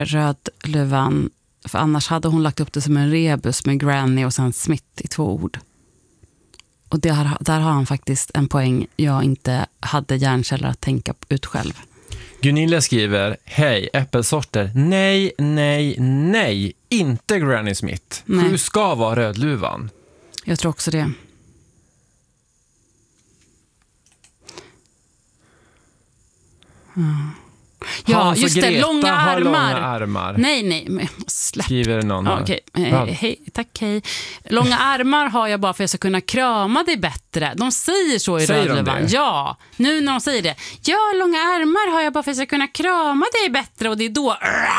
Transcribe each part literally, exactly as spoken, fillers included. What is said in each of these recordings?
Rödluvan, för annars hade hon lagt upp det som en rebus med Granny och sen Smith i två ord. Och det har, där har han faktiskt en poäng jag inte hade hjärnceller att tänka ut själv. Gunilla skriver, hej, äppelsorter. Nej, nej, nej. Inte Granny Smith. Nej. Sju ska vara Rödluvan. Jag tror också det. Mm. Ja, Hans och just det, Greta långa har armar. långa armar. Nej, nej, men släpp. Skriver någon Ja, här. okej. Ja. Eh, hej, tack, hej. Långa armar har jag bara för att jag ska kunna krama dig bättre. De säger så i Säger de Rödluvan. det? Ja, nu när de säger det. Ja, långa armar har jag bara för att jag ska kunna krama dig bättre. Och det är då...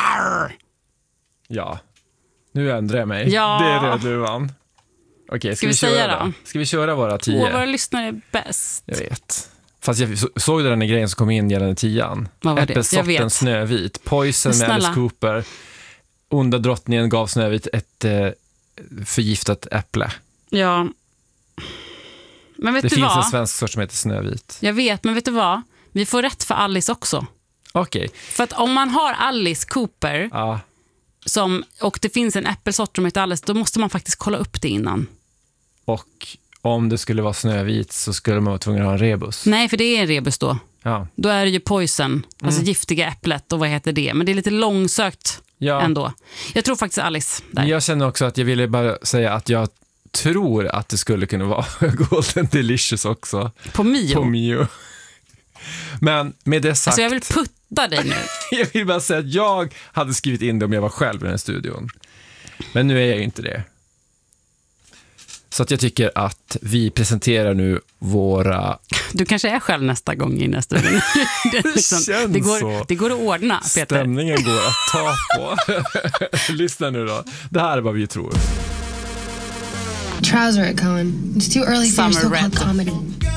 Ja, nu ändrar jag mig. Ja. Det är Rödluvan. Okej, ska, Ska vi, vi köra säga då? då? Ska vi köra våra tio? Åh, våra lyssnare är bäst. Jag vet. Fast jag så- såg den här grejen som kom in gällande tian. Vad var det? Jag Äppelsorten vet. Snövit. Poison med Snälla. Alice Cooper. Onda drottningen gav Snövit ett eh, förgiftat äpple. Ja. Men vet Det du finns en vad? svensk sort som heter Snövit. Jag vet, men vet du vad? Vi får rätt för Alice också. Okej. För att om man har Alice Cooper Ja. som, och det finns en äppelsort som heter Alice, då måste man faktiskt kolla upp det innan. Och om det skulle vara Snövit så skulle man vara tvungen att ha en rebus. Nej, för det är en rebus då. Ja. Då är det ju poison, Mm. alltså giftiga äpplet och vad heter det? Men det är lite långsökt Ja. ändå. Jag tror faktiskt Alice där. Men jag känner också att jag ville bara säga att jag tror att det skulle kunna vara Golden Delicious också. På Mio. På Mio. Men med det sagt, Alltså jag vill putta dig nu. jag vill bara säga att jag hade skrivit in det om jag var själv i den här studion. Men nu är jag ju inte det. Så att jag tycker att vi presenterar nu våra... Du kanske är själv nästa gång i nästa studion. det, är liksom, känns det, går, så. det går att ordna, Peter. Stämningen går att ta på. Lyssna nu då. Det här är vad vi tror. Trouser it, Cohen. It's too early for your Summer so-called Red. comedy.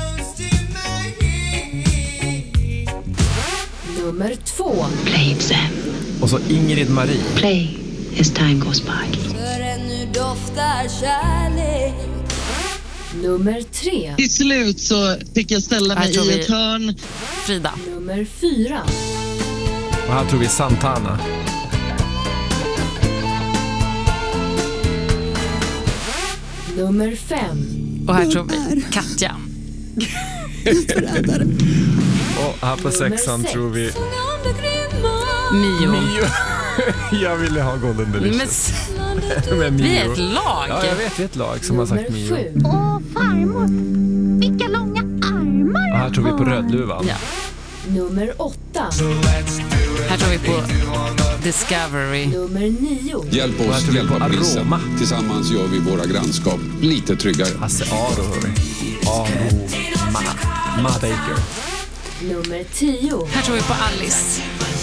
Nummer två. Play them. Och så Ingrid Marie. Play as time goes by. För ännu doftar kärlek. Nummer tre. Till slut så fick jag ställa mig Här tror i vi- ett hörn. Frida. Nummer fyra. Och här tror vi Santana. Nummer fem. Och här tror vi Katja. Och här på sexan sex. tror vi... Mio. Mio. Jag ville ha Golden Men Delicious. s- Med Mio. vi är ett lag. Ja, jag vet, vi är ett lag som har sagt Nummer Mio. sju. Åh, farmor, vilka långa armar Och här tror vi på Rödluvan. Ja. Nummer åtta. Här tror vi på Discovery. Nummer nio. Hjälp Och här oss tror vi hjälpa på polisen. Aroma. Tillsammans gör vi våra grannskap lite tryggare. Hasse Aro, hörru. Aroma. Ma Baker. Nummer tio. Här tror vi på Alice.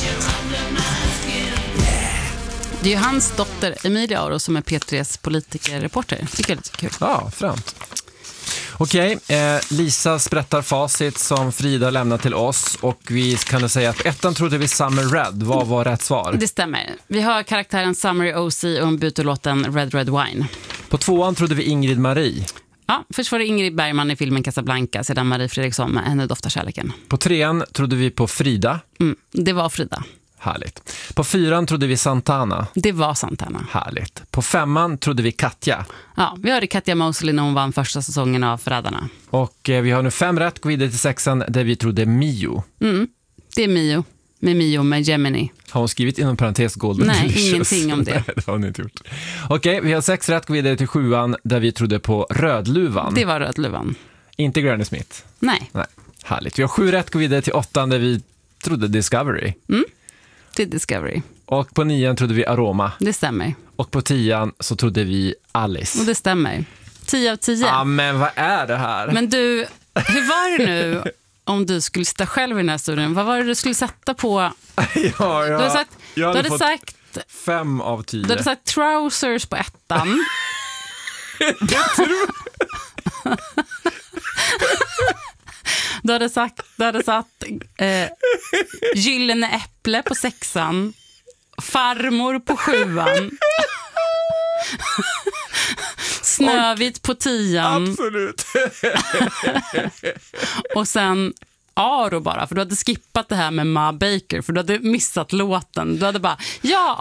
Det är ju hans dotter Emilia Aro som är P tre:s politikerreporter. Tycker jag är lite kul. Ja, främt. Okej, eh, Lisa sprättar facit som Frida lämnar till oss. Och vi kan säga att på ettan trodde vi Summer Red. Vad var rätt svar? Det stämmer. Vi har karaktären Summer O C och en bytelåten Red Red Wine. På tvåan trodde vi Ingrid Marie. Ja, först var det Ingrid Bergman i filmen Casablanca, sedan Marie Fredriksson med Henne doftar kärleken. På trean trodde vi på Frida. Mm, det var Frida. Härligt. På fyran trodde vi Santana. Det var Santana. Härligt. På femman trodde vi Katja. Ja, vi hörde Katja Mosley när hon vann första säsongen av Förrädarna. Och eh, vi har nu fem rätt. Gå vidare till sexan där vi trodde Mio. Mm, det är Mio. Med Mio med Gemini. Har hon skrivit inom parentes Golden Nej, Delicious? ingenting om det. Nej, det har hon inte gjort. Okej, vi har sex rätt. Gå vidare till sjuan där vi trodde på Rödluvan. Det var Rödluvan. Inte Granny Smith. Nej, Nej, härligt. Vi har sju rätt. Gå vidare till åttan där vi trodde Discovery. det är Discovery. Och på nian trodde vi Aroma. Det stämmer. Och på tian så trodde vi Alice. Och det stämmer. tio av tio. Ja, men vad är det här? Men du, hur var det nu om du skulle sitta själv i den här studien? Vad var det du skulle sätta på? ja, ja. Du hade sagt, Jag du hade hade fått sagt, fem av tio. du hade sagt trousers på ettan. Du hade sagt, du hade satt eh, gyllene äpple på sexan, farmor på sjuan, Snövit på tian Absolut. och sen Aro bara, för du hade skippat det här med Ma Baker, för du hade missat låten. Du hade bara, ja,